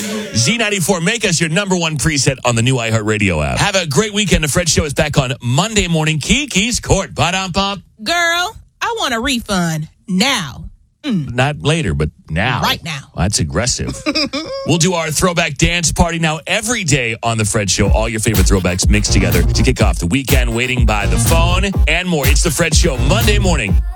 Z94, make us your number one preset on the new iHeartRadio app. Have a great weekend. The Fred Show is back on Monday morning. Kiki's Court. Ba-dum-pop. Girl, I want a refund now. Not later, but now. Right now. Well, that's aggressive. We'll do our throwback dance party now every day on The Fred Show. All your favorite throwbacks mixed together to kick off the weekend, waiting by the phone, and more. It's The Fred Show, Monday morning.